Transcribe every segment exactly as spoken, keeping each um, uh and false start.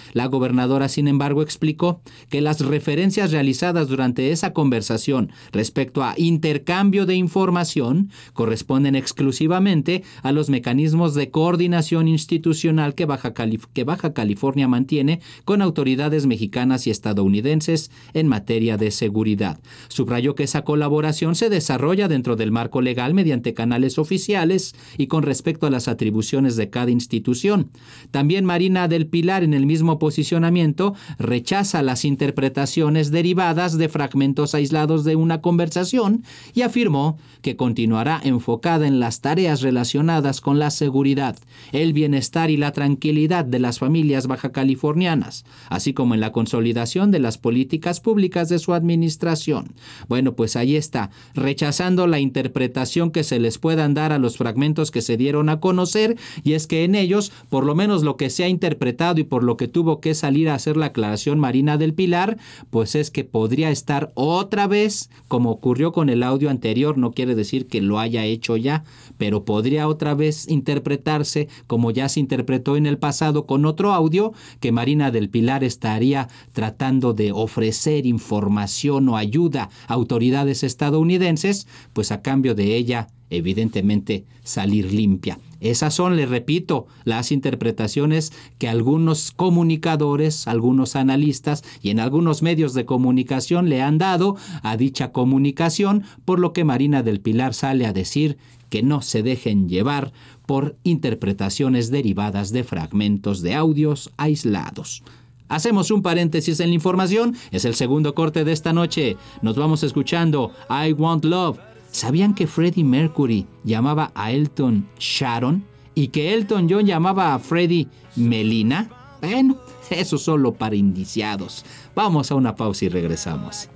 La gobernadora, sin embargo, explicó que las referencias realizadas durante esa conversación respecto a intercambio de información corresponden exclusivamente a los mecanismos de coordinación institucional que Baja, Calif- que Baja California mantiene con autoridades mexicanas y estadounidenses en materia de seguridad. Subrayó que esa colaboración se desarrolla dentro del marco legal mediante canales oficiales y con respecto a las atribuciones de cada institución. También Marina del Pilar, en el mismo posicionamiento, rechaza las interpretaciones derivadas de fragmentos aislados de una conversación y afirmó que continuará enfocada en las tareas relacionadas con la seguridad, el bienestar y la tranquilidad de las familias bajacalifornianas, así como en la consolidación de las políticas públicas de su administración. Bueno, pues ahí está, rechazando la interpretación que se les puedan dar a los fragmentos que se dieron a conocer, y es que en ellos, por lo menos lo que se ha interpretado y por lo que tuvo que salir a hacer la aclaración Marina del Pilar, pues es que podría estar otra vez, como ocurrió con el audio anterior, no quiere decir que lo haya hecho ya, pero podría otra vez interpretarse como ya se interpretó en el pasado con otro audio, que Marina del Pilar estaría tratando de ofrecer información o ayuda a autoridades estadounidenses, pues a cambio de ella, evidentemente, salir limpia. Esas son, les repito, las interpretaciones que algunos comunicadores, algunos analistas y en algunos medios de comunicación le han dado a dicha comunicación, por lo que Marina del Pilar sale a decir que no se dejen llevar por interpretaciones derivadas de fragmentos de audios aislados. Hacemos un paréntesis en la información, es el segundo corte de esta noche. Nos vamos escuchando I Want Love. ¿Sabían que Freddie Mercury llamaba a Elton Sharon y que Elton John llamaba a Freddie Melina? Bueno, eso solo para indiciados. Vamos a una pausa y regresamos.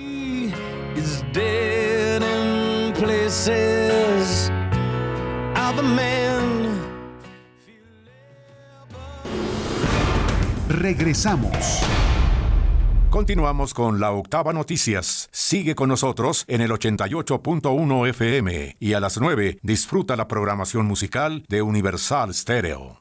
Regresamos. Continuamos con la Octava Noticias. Sigue con nosotros en el ochenta y ocho punto uno F M y a las nueve disfruta la programación musical de Universal Stereo.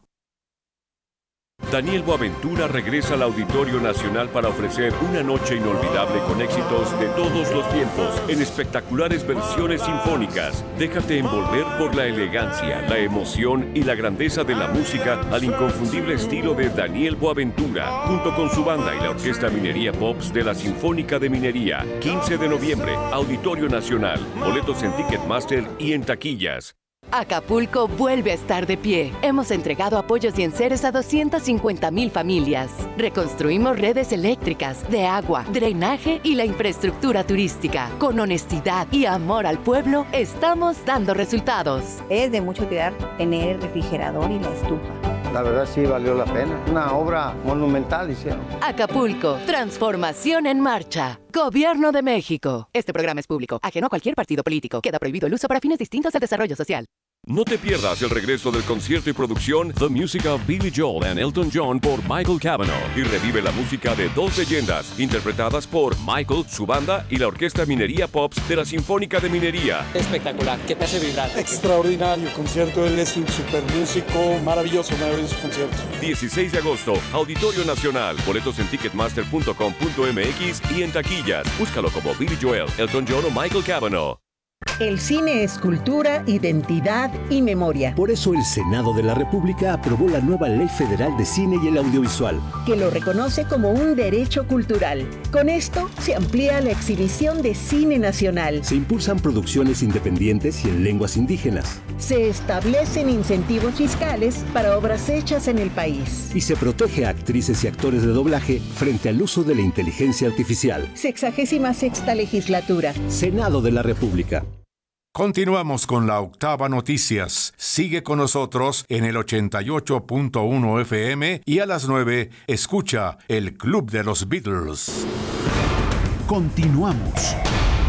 Daniel Boaventura regresa al Auditorio Nacional para ofrecer una noche inolvidable con éxitos de todos los tiempos en espectaculares versiones sinfónicas. Déjate envolver por la elegancia, la emoción y la grandeza de la música al inconfundible estilo de Daniel Boaventura, junto con su banda y la Orquesta Minería Pops de la Sinfónica de Minería. quince de noviembre, Auditorio Nacional. Boletos en Ticketmaster y en taquillas. Acapulco vuelve a estar de pie. Hemos entregado apoyos y enseres a doscientas cincuenta mil familias. Reconstruimos redes eléctricas, de agua, drenaje y la infraestructura turística. Con honestidad y amor al pueblo, estamos dando resultados. Es de mucho cuidar tener el refrigerador y la estufa. La verdad sí valió la pena. Una obra monumental hicieron. Acapulco, transformación en marcha. Gobierno de México. Este programa es público, ajeno a cualquier partido político. Queda prohibido el uso para fines distintos del desarrollo social. No te pierdas el regreso del concierto y producción The Music of Billy Joel and Elton John por Michael Cavanaugh y revive la música de dos leyendas interpretadas por Michael, su banda y la Orquesta Minería Pops de la Sinfónica de Minería. Espectacular, que te hace vibrar. Extraordinario concierto, él es un super músico, maravilloso, maravilloso concierto. dieciséis de agosto, Auditorio Nacional. Boletos en ticketmaster punto com punto m x y en taquillas. Búscalo como Billy Joel, Elton John o Michael Cavanaugh. El cine es cultura, identidad y memoria. Por eso el Senado de la República aprobó la nueva Ley Federal de Cine y el Audiovisual, que lo reconoce como un derecho cultural. Con esto se amplía la exhibición de cine nacional. Se impulsan producciones independientes y en lenguas indígenas. Se establecen incentivos fiscales para obras hechas en el país. Y se protege a actrices y actores de doblaje frente al uso de la inteligencia artificial. Sexagésima sexta legislatura. Senado de la República. Continuamos con la Octava Noticias. Sigue con nosotros en el ochenta y ocho punto uno F M y a las nueve escucha el Club de los Beatles. Continuamos.